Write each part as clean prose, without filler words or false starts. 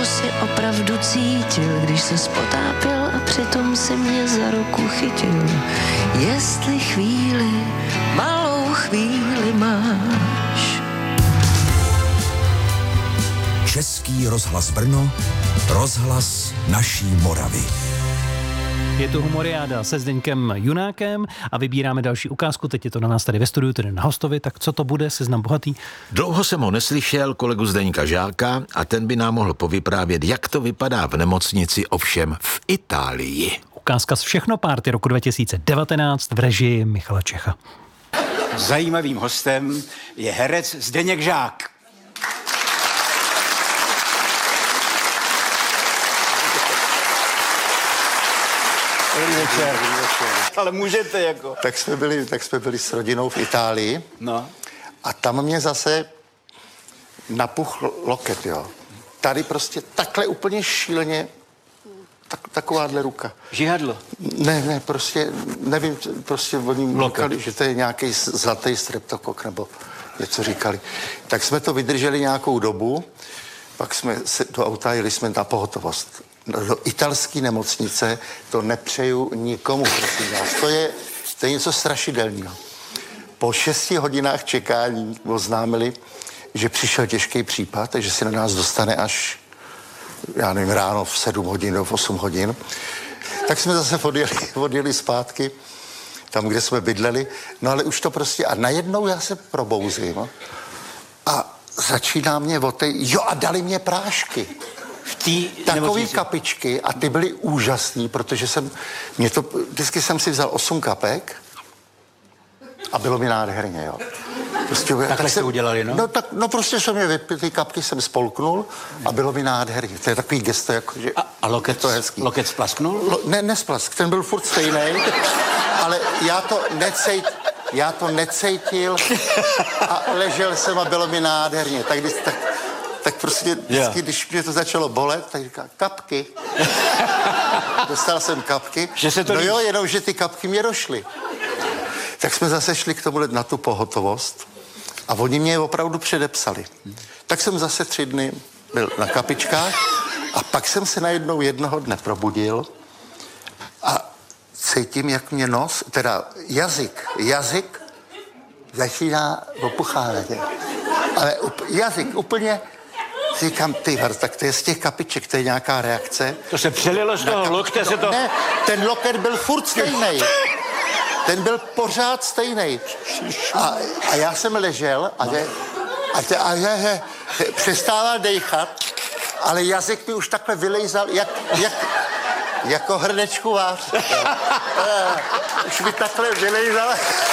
si opravdu cítil, když se potápěl a přitom si mě za ruku chytil. Jestli chvíli, malou chvíli máš. Český rozhlas Brno, rozhlas naší Moravy. Je tu Humoriáda se Zdeňkem Junákem a vybíráme další ukázku. Teď je to na nás tady ve studiu, tedy na hostovi. Tak co to bude, Seznam bohatý? Dlouho jsem ho neslyšel, kolegu Zdeňka Žáka, a ten by nám mohl povyprávět, jak to vypadá v nemocnici, ovšem v Itálii. Ukázka z Všechno párty roku 2019 v režii Michala Čecha. Zajímavým hostem je herec Zdeněk Žák. Dobrý večer. Ale můžete jako. Tak jsme byli s rodinou v Itálii. No. A tam mě zase napuchl loket, jo. Tady prostě takhle úplně šíleně takováhle ruka. Žihadlo. Ne, prostě, nevím, prostě oni říkali, že to je nějaký zlatý streptokok, nebo něco říkali. Tak jsme to vydrželi nějakou dobu, pak jsme se do auta jeli jsme na pohotovost. Do italské nemocnice to nepřeju nikomu, prosím vás. To je něco strašidelného. Po 6 hodinách čekání oznámili, že přišel těžký případ, takže se na nás dostane až, já nevím, ráno v 7 hodin nebo v 8 hodin. Tak jsme zase odjeli zpátky, tam, kde jsme bydleli. No ale už to prostě, a najednou já se probouzím a začíná mě a dali mě prášky. Takový kapičky a ty byly úžasný, protože vždycky jsem si vzal 8 kapek a bylo mi nádherně, jo. Prostě, takhle jste udělali, no? No prostě jsem je vypil, ty kapky jsem spolknul a bylo mi nádherně. To je takový gesto, jako, že a loket, to je hezký. Loket splasknul? Nesplask, ten byl furt stejný, ale já to necítil a ležel jsem a bylo mi nádherně. Tak prostě vždycky, když mě to začalo bolet, tak říká, kapky. Dostal jsem kapky. Jenom, že ty kapky mě došly. Tak jsme zase šli k tomu na tu pohotovost a oni mě opravdu předepsali. Tak jsem zase 3 dny byl na kapičkách a pak jsem se najednou jednoho dne probudil a cítím, jak mě jazyk začíná opuchávat. Ale jazyk úplně říkám, tak to je z těch kapiček, to je nějaká reakce. To se přelilo z toho lokte, se to... Ne, ten loket byl furt stejnej. Ten byl pořád stejnej. A já jsem ležel a přestával dejchat, ale jazyk mi už takhle vylejzal, jako hrnečku vář. Už mi takhle vylejzal.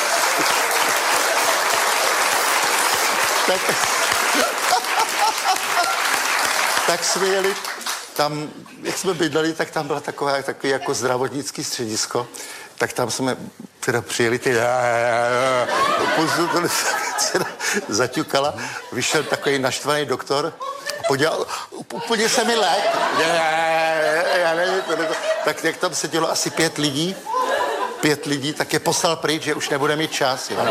Tak jsme jeli tam, jak jsme bydleli, tak tam byla takový jako zdravotnický středisko, tak tam jsme teda přijeli se zaťukala, vyšel takový naštvaný doktor a podělal, úplně se mi lék. Já nevím, tak jak tam sedělo asi 5 lidí, tak je poslal pryč, že už nebude mít čas. Jo.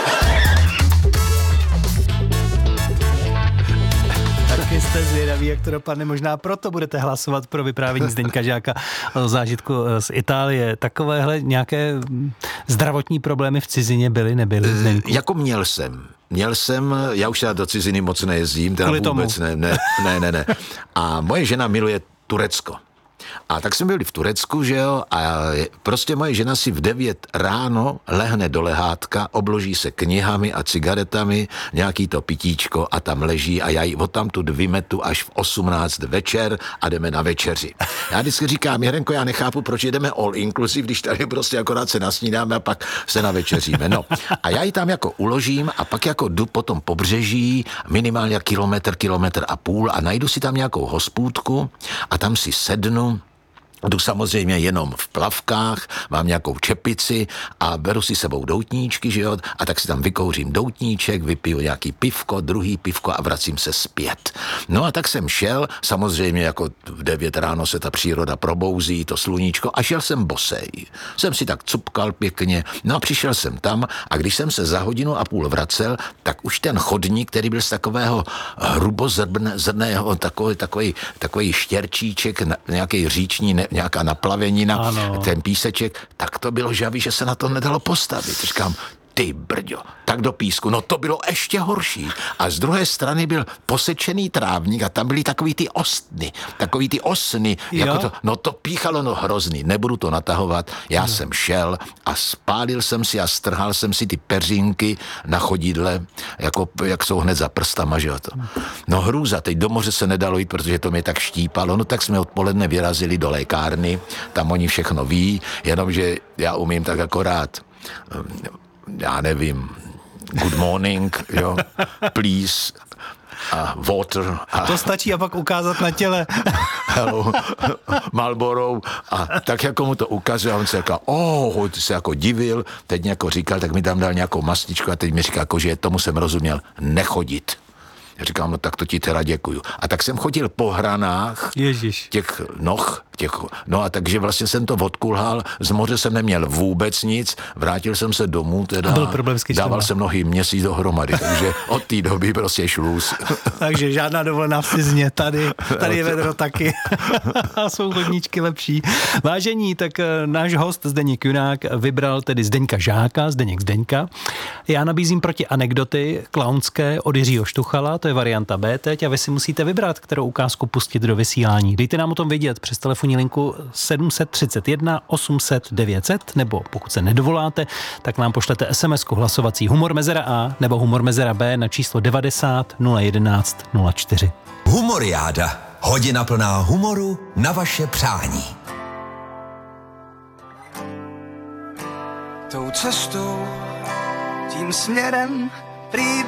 Taky jste zvědaví, jak to dopadne. Možná proto budete hlasovat pro vyprávění Zdeňka Žáka o zážitku z Itálie. Takovéhle nějaké zdravotní problémy v cizině nebyly, Zdeňku? Jako měl jsem, já už do ciziny moc nejezdím, teda vůbec ne. A moje žena miluje Turecko. A tak jsme byli v Turecku, že jo, a prostě moje žena si v 9 ráno lehne do lehátka, obloží se knihami a cigaretami, nějaký to pitíčko a tam leží a já ji odtamtud vymetu až v 18 večer a jdeme na večeři. Já vždycky říkám, Jirenko, já nechápu, proč jdeme all inclusive, když tady prostě akorát se nasnídáme a pak se navečeříme. No a já ji tam jako uložím a pak jako jdu po tom pobřeží minimálně kilometr a půl a najdu si tam nějakou hospůdku a tam si sednu Jdu samozřejmě jenom v plavkách, mám nějakou čepici a beru si sebou doutníčky, že jo, a tak si tam vykouřím doutníček, vypiju nějaký pivko, druhý pivko a vracím se zpět. No a tak jsem šel, samozřejmě jako v 9 ráno se ta příroda probouzí, to sluníčko, a šel jsem bosej. Jsem si tak cupkal pěkně, no a přišel jsem tam a když jsem se za 1,5 hodiny vracel, tak už ten chodník, který byl z takového hrubozrného, takový štěrčíček, nějaký říční, nějaká naplavenina, ano. Ten píseček, tak to bylo žavý, že se na to nedalo postavit. Říkám, ty brďo, tak do písku, no to bylo ještě horší. A z druhé strany byl posečený trávník a tam byly takový ty osny, jako to, no to píchalo, no hrozný, nebudu to natahovat, já jsem šel a spálil jsem si a strhal jsem si ty peřinky na chodidle, jako, jak jsou hned za prstama, že jo to. No hrůza, teď do moře se nedalo jít, protože to mě tak štípalo, no tak jsme odpoledne vyrazili do lékárny, tam oni všechno ví, jenomže já umím tak akorát já nevím, good morning, jo, please, a water. A to stačí a pak ukázat na těle. Hello, Marlboro. A tak jako mu to ukazuje a on se říká, ty se jako divil, teď jako říkal, tak mi tam dal nějakou mastičku a teď mi říká, jako, že tomu jsem rozuměl, nechodit. Já říkám, no tak to ti teda děkuju. A tak jsem chodil po hranách těch noh, no a takže vlastně jsem to odkulhal, z moře jsem neměl vůbec nic, vrátil jsem se domů, teda dával jsem nohy měsíc dohromady, takže od té doby prostě šluz. Takže žádná dovolená v cizině, tady je vedro taky. A jsou chodníčky lepší. Vážení, tak náš host Zdeněk Junák vybral tedy Zdeňka Žáka, Zdeňka. Já nabízím proti anekdoty klaunské od Jiřího Štuchala, to je varianta B teď a vy si musíte vybrat, kterou ukázku pustit do vysílání. Dejte nám o tom vědět přes telefonní linku 731 800 900 nebo pokud se nedovoláte, tak nám pošlete SMS-ku hlasovací Humor Mezera A nebo Humor Mezera B na číslo 90 011 04. Humoriáda. Hodina plná humoru na vaše přání. Tou cestou, tím směrem prý